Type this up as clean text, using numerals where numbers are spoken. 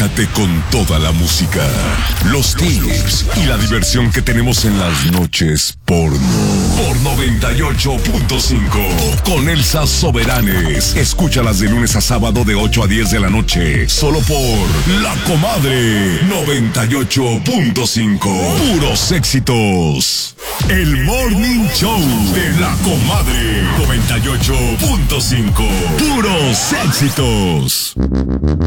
Quédate con toda la música, los tips y la diversión que tenemos en las noches porno. Por 98.5 con Elsa Soberanes. Escúchalas de lunes a sábado de 8 a 10 de la noche. Solo por La Comadre 98.5. Puros éxitos. El Morning Show de La Comadre 98.5. Puros éxitos.